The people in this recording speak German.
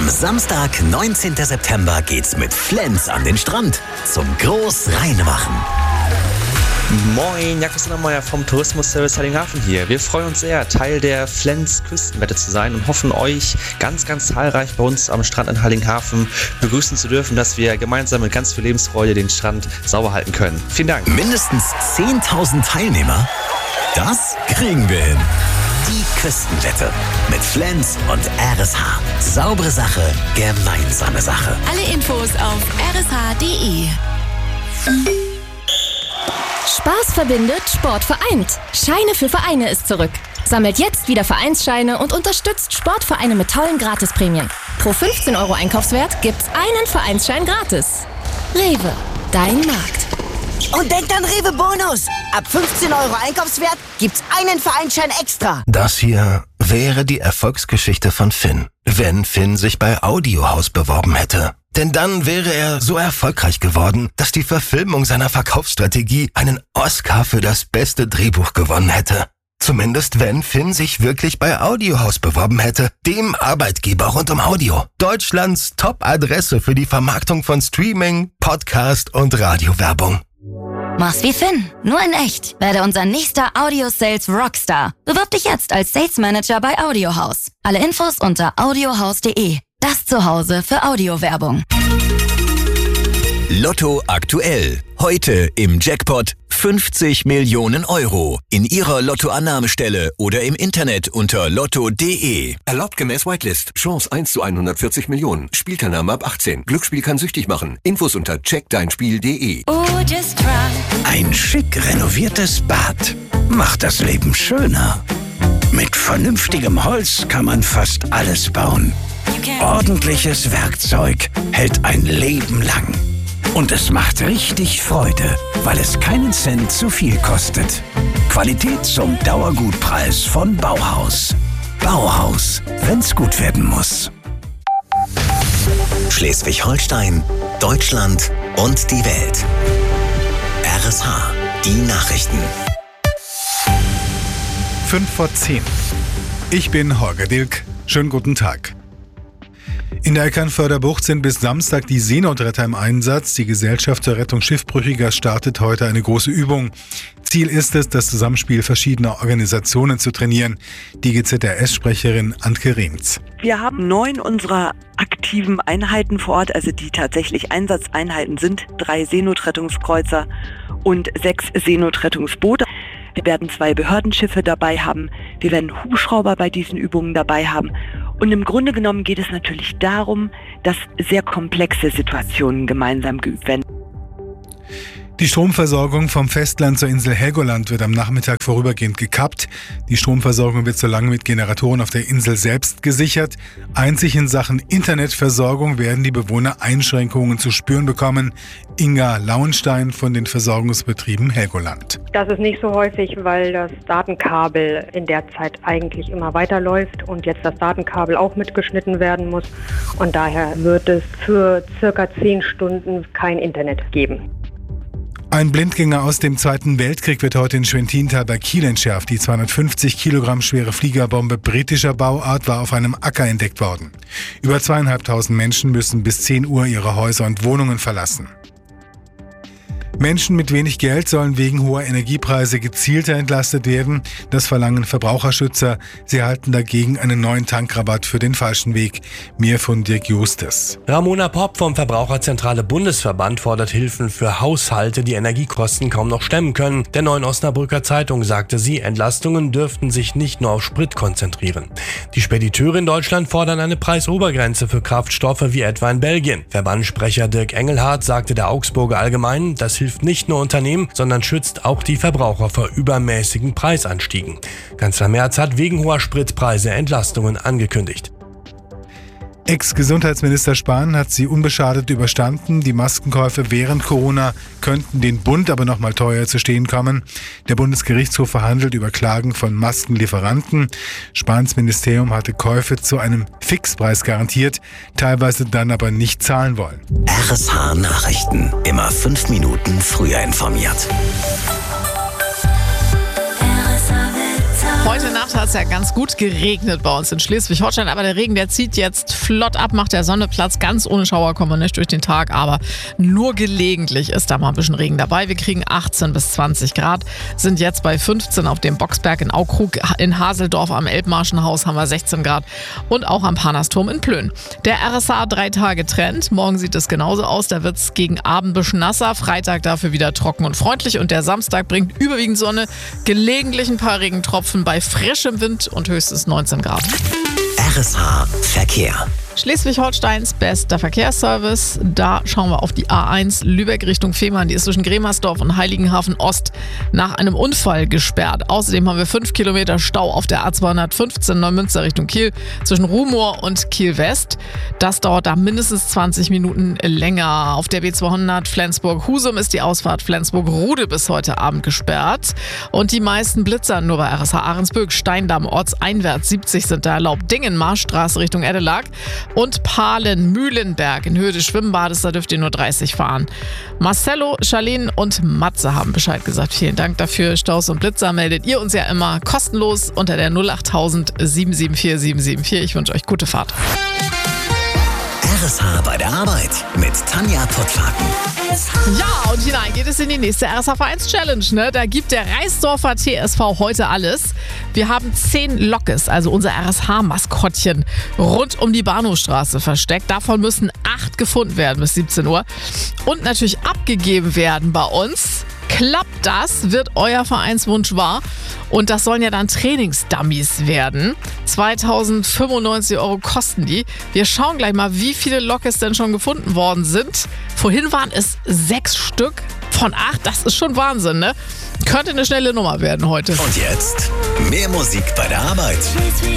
Am Samstag, 19. September geht's mit Flens an den Strand zum Großreinmachen. Moin, Jakob Sondermeier vom Tourismusservice Heiligenhafen hier. Wir freuen uns sehr, Teil der Flens Küstenwette zu sein und hoffen euch ganz, ganz zahlreich bei uns am Strand in Heiligenhafen begrüßen zu dürfen, dass wir gemeinsam mit ganz viel Lebensfreude den Strand sauber halten können. Vielen Dank. Mindestens 10.000 Teilnehmer? Das kriegen wir hin. Die Küstenwette mit Flens und RSH. Saubere Sache, gemeinsame Sache. Alle Infos auf rsh.de. Spaß verbindet, Sport vereint. Scheine für Vereine ist zurück. Sammelt jetzt wieder Vereinsscheine und unterstützt Sportvereine mit tollen Gratisprämien. Pro 15 € Einkaufswert gibt's einen Vereinsschein gratis. Rewe, dein Markt. Und denkt an Rewe Bonus. Ab 15 € Einkaufswert gibt's einen Vereinsschein extra. Das hier wäre die Erfolgsgeschichte von Finn, wenn Finn sich bei Audiohaus beworben hätte. Denn dann wäre er so erfolgreich geworden, dass die Verfilmung seiner Verkaufsstrategie einen Oscar für das beste Drehbuch gewonnen hätte. Zumindest wenn Finn sich wirklich bei Audiohaus beworben hätte, dem Arbeitgeber rund um Audio. Deutschlands Top-Adresse für die Vermarktung von Streaming, Podcast und Radiowerbung. Mach's wie Finn, nur in echt. Werde unser nächster Audio-Sales Rockstar. Bewirb dich jetzt als Sales Manager bei Audiohaus. Alle Infos unter audiohaus.de. Das Zuhause für Audiowerbung. Lotto aktuell. Heute im Jackpot 50 Millionen €. In Ihrer Lottoannahmestelle oder im Internet unter lotto.de. Erlaubt gemäß Whitelist. Chance 1 zu 140 Millionen. Spielteilnahme ab 18. Glücksspiel kann süchtig machen. Infos unter checkdeinspiel.de. Ein schick renoviertes Bad macht das Leben schöner. Mit vernünftigem Holz kann man fast alles bauen. Ordentliches Werkzeug hält ein Leben lang. Und es macht richtig Freude, weil es keinen Cent zu viel kostet. Qualität zum Dauergutpreis von Bauhaus. Bauhaus, wenn's gut werden muss. Schleswig-Holstein, Deutschland und die Welt. RSH, die Nachrichten. 5:10. Ich bin Holger Dilk. Schönen guten Tag. In der Eckernförder Bucht sind bis Samstag die Seenotretter im Einsatz. Die Gesellschaft zur Rettung Schiffbrüchiger startet heute eine große Übung. Ziel ist es, das Zusammenspiel verschiedener Organisationen zu trainieren. Die GZRS-Sprecherin Antke Rehms. Wir haben 9 unserer aktiven Einheiten vor Ort, also die tatsächlich Einsatzeinheiten sind, 3 Seenotrettungskreuzer und 6 Seenotrettungsboote. Wir werden 2 Behördenschiffe dabei haben. Wir werden Hubschrauber bei diesen Übungen dabei haben. Und im Grunde genommen geht es natürlich darum, dass sehr komplexe Situationen gemeinsam geübt werden. Die Stromversorgung vom Festland zur Insel Helgoland wird am Nachmittag vorübergehend gekappt. Die Stromversorgung wird so lange mit Generatoren auf der Insel selbst gesichert. Einzig in Sachen Internetversorgung werden die Bewohner Einschränkungen zu spüren bekommen. Inga Lauenstein von den Versorgungsbetrieben Helgoland. Das ist nicht so häufig, weil das Datenkabel in der Zeit eigentlich immer weiterläuft und jetzt das Datenkabel auch mitgeschnitten werden muss. Und daher wird es für circa 10 Stunden kein Internet geben. Ein Blindgänger aus dem Zweiten Weltkrieg wird heute in Schwentintal bei Kiel entschärft. Die 250 Kilogramm schwere Fliegerbombe britischer Bauart war auf einem Acker entdeckt worden. Über 2.500 Menschen müssen bis 10 Uhr ihre Häuser und Wohnungen verlassen. Menschen mit wenig Geld sollen wegen hoher Energiepreise gezielter entlastet werden. Das verlangen Verbraucherschützer. Sie erhalten dagegen einen neuen Tankrabatt für den falschen Weg. Mehr von Dirk Justes. Ramona Popp vom Verbraucherzentrale Bundesverband fordert Hilfen für Haushalte, die Energiekosten kaum noch stemmen können. Der Neuen Osnabrücker Zeitung sagte sie, Entlastungen dürften sich nicht nur auf Sprit konzentrieren. Die Spediteure in Deutschland fordern eine Preisobergrenze für Kraftstoffe wie etwa in Belgien. Verbandssprecher Dirk Engelhardt sagte der Augsburger Allgemeinen, das hilft nicht nur Unternehmen, sondern schützt auch die Verbraucher vor übermäßigen Preisanstiegen. Kanzler Merz hat wegen hoher Spritpreise Entlastungen angekündigt. Ex-Gesundheitsminister Spahn hat sie unbeschadet überstanden. Die Maskenkäufe während Corona könnten den Bund aber noch mal teuer zu stehen kommen. Der Bundesgerichtshof verhandelt über Klagen von Maskenlieferanten. Spahns Ministerium hatte Käufe zu einem Fixpreis garantiert, teilweise dann aber nicht zahlen wollen. RSH Nachrichten. Immer 5 Minuten früher informiert. Heute Nacht hat es ja ganz gut geregnet bei uns in Schleswig-Holstein, aber der Regen, der zieht jetzt flott ab, macht der Sonne Platz. Ganz ohne Schauer kommen wir nicht durch den Tag, aber nur gelegentlich ist da mal ein bisschen Regen dabei. Wir kriegen 18 bis 20 Grad, sind jetzt bei 15 auf dem Boxberg in Aukrug, in Haseldorf am Elbmarschenhaus haben wir 16 Grad und auch am Parnasturm in Plön. Der RSA 3-Tage-Trend, morgen sieht es genauso aus, da wird es gegen Abend ein bisschen nasser, Freitag dafür wieder trocken und freundlich und der Samstag bringt überwiegend Sonne, gelegentlich ein paar Regentropfen bei frischem Wind und höchstens 19 Grad. RSH Verkehr. Schleswig-Holsteins bester Verkehrsservice. Da schauen wir auf die A1 Lübeck Richtung Fehmarn. Die ist zwischen Gremersdorf und Heiligenhafen Ost nach einem Unfall gesperrt. Außerdem haben wir 5 Kilometer Stau auf der A215 Neumünster Richtung Kiel zwischen Rumohr und Kiel West. Das dauert da mindestens 20 Minuten länger. Auf der B200 Flensburg-Husum ist die Ausfahrt Flensburg-Rude bis heute Abend gesperrt. Und die meisten Blitzer nur bei RSH Ahrensböck, Steindamm, ortseinwärts 70 sind da erlaubt. Dingen, Marschstraße Richtung Eddelag. Und Pahlen-Mühlenberg in Höhe des Schwimmbades, da dürft ihr nur 30 fahren. Marcello, Charlene und Matze haben Bescheid gesagt. Vielen Dank dafür. Staus und Blitzer meldet ihr uns ja immer kostenlos unter der 08000 774 774. Ich wünsche euch gute Fahrt. RSH bei der Arbeit mit Tanja Pottlaken. Ja, und hinein geht es in die nächste RSH Vereins Challenge. Ne? Da gibt der Reisdorfer TSV heute alles. Wir haben 10 Lokes, also unser RSH-Maskottchen, rund um die Bahnhofstraße versteckt. Davon müssen 8 gefunden werden bis 17 Uhr. Und natürlich abgegeben werden bei uns. Klappt das, wird euer Vereinswunsch wahr. Und das sollen ja dann Trainingsdummies werden. 2.095 € kosten die. Wir schauen gleich mal, wie viele Lokes denn schon gefunden worden sind. Vorhin waren es 6 Stück von 8. Das ist schon Wahnsinn, ne? Könnte eine schnelle Nummer werden heute. Und jetzt mehr Musik bei der Arbeit.